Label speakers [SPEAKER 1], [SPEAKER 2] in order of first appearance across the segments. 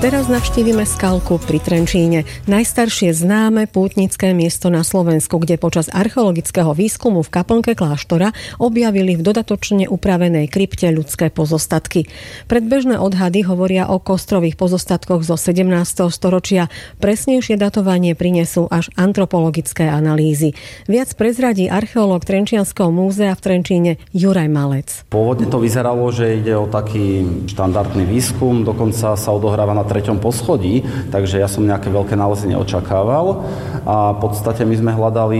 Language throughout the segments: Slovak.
[SPEAKER 1] Teraz navštívime Skalku pri Trenčíne, najstaršie známe pútnické miesto na Slovensku, kde počas archeologického výskumu v kaplnke kláštora objavili v dodatočne upravenej krypte ľudské pozostatky. Predbežné odhady hovoria o kostrových pozostatkoch zo 17. storočia. Presnejšie datovanie prinesú až antropologické analýzy. Viac prezradí archeológ Trenčianskeho múzea v Trenčíne Juraj Malec.
[SPEAKER 2] Pôvodne to vyzeralo, že ide o taký štandardný výskum, dokonca sa odohráva na 3. poschodí, takže ja som nejaké veľké nálezy neočakával a v podstate my sme hľadali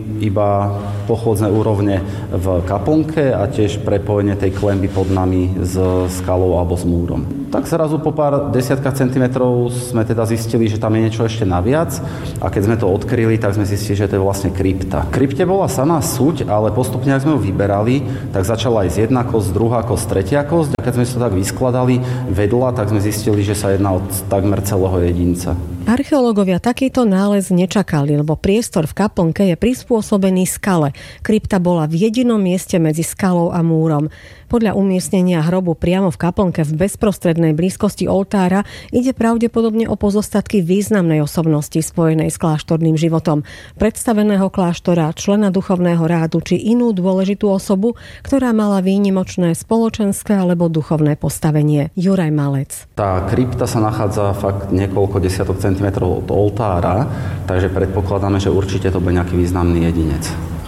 [SPEAKER 2] iba pochodzné úrovne v kaplnke a tiež prepojenie tej klenby pod nami s skalou alebo s múrom. Tak zrazu po pár desiatkách centimetrov sme teda zistili, že tam je niečo ešte naviac a keď sme to odkryli, tak sme zistili, že to je vlastne krypta. V krypte bola samá suť, ale postupne, ak sme ju vyberali, tak začala aj jedna kosť, druhá kosť, tretia kosť a keď sme si to tak vyskladali vedľa, tak sme zistili, že sa jedná od takmer celého jedinca.
[SPEAKER 1] Archeológovia takýto nález nečakali, lebo priestor v kaplnke je prispôsobený skale. Krypta bola v jedinom mieste medzi skalou a múrom. Podľa umiestnenia hrobu priamo v kaplnke v bezprostrednej blízkosti oltára ide pravdepodobne o pozostatky významnej osobnosti spojenej s kláštorným životom, predstaveného kláštora, člena duchovného rádu či inú dôležitú osobu, ktorá mala výnimočné spoločenské alebo duchovné postavenie. Juraj Malec.
[SPEAKER 2] Tá krypta sa nachádza fakt niekoľko desiatok centimetrov od oltára, takže predpokladáme, že určite to bude nejaký významný jedinec.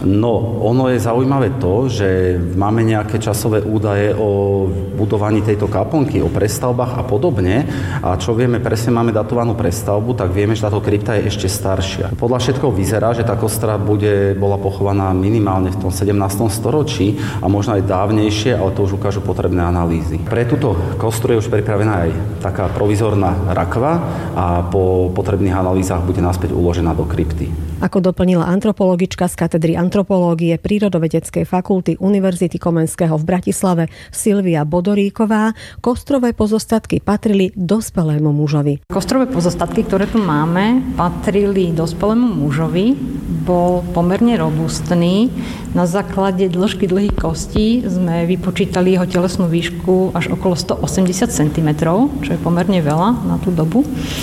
[SPEAKER 2] No, ono je zaujímavé to, že máme nejaké časové údaje o budovaní tejto kaplnky, o prestavbách a podobne. A čo vieme, presne máme datovanú prestavbu, tak vieme, že táto krypta je ešte staršia. Podľa všetkoho vyzerá, že tá kostra bola pochovaná minimálne v tom 17. storočí a možno aj dávnejšie, ale to už ukážu potrebné analýzy. Pre túto kostru je už pripravená aj taká provizorná rakva a po potrebných analýzach bude naspäť uložená do krypty.
[SPEAKER 1] Ako doplnila antropologička z katedry antropológie Prírodovedeckej fakulty Univerzity Komenského v Bratislave Silvia Bodoríková, kostrové pozostatky patrili dospelému mužovi.
[SPEAKER 3] Kostrové pozostatky, ktoré tu máme, patrili dospelému mužovi. Bol pomerne robustný. Na základe dĺžky dlhých kostí sme vypočítali jeho telesnú výšku až okolo 180 cm, čo je pomerne veľa na tú dobu.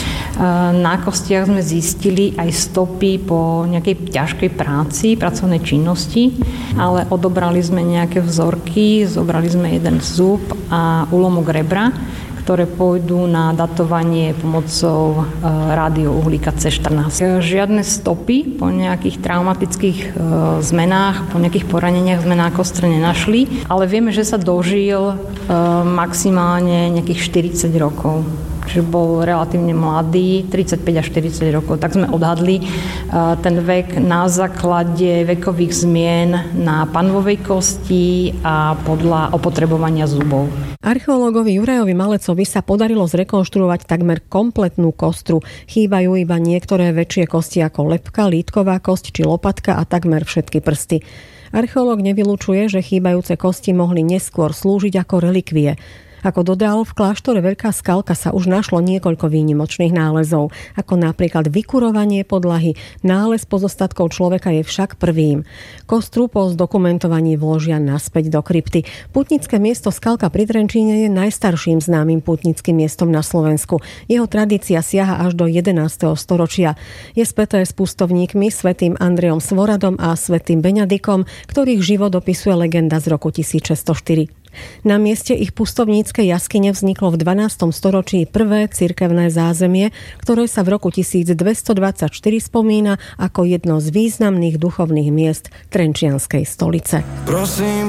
[SPEAKER 3] Na kostiach sme zistili aj stopy po nejakej ťažkej práci, pracovnej činnosti, ale odobrali sme nejaké vzorky, zobrali sme jeden zub a úlomok rebra, ktoré pôjdu na datovanie pomocou rádiouhlíka C14. Žiadne stopy po nejakých traumatických zmenách, po nejakých poraneniach sme na kostre nenašli, ale vieme, že sa dožil maximálne nejakých 40 rokov. Čiže bol relatívne mladý, 35 až 40 rokov. Tak sme odhadli ten vek na základe vekových zmien na panvovej kosti a podľa opotrebovania zubov.
[SPEAKER 1] Archeológovi Jurajovi Malecovi sa podarilo zrekonštruovať takmer kompletnú kostru. Chýbajú iba niektoré väčšie kosti ako lebka, lítková kosť či lopatka a takmer všetky prsty. Archeológ nevylučuje, že chýbajúce kosti mohli neskôr slúžiť ako relikvie. Ako dodal, v kláštore Veľká Skalka sa už našlo niekoľko výnimočných nálezov, ako napríklad vykurovanie podlahy. Nález pozostatkov človeka je však prvým. Kostru po zdokumentovaní vložia naspäť do krypty. Pútnické miesto Skalka pri Trenčíne je najstarším známym pútnickým miestom na Slovensku. Jeho tradícia siaha až do 11. storočia. Je späté s pustovníkmi svätým Andrejom Svoradom a svätým Beňadikom, ktorých život opisuje legenda z roku 1604. Na mieste ich pustovníckej jaskyne vzniklo v 12. storočí prvé cirkevné zázemie, ktoré sa v roku 1224 spomína ako jedno z významných duchovných miest Trenčianskej stolice. Prosím.